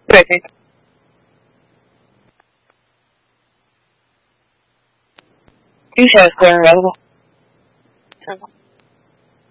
对，可以。听起来很人物。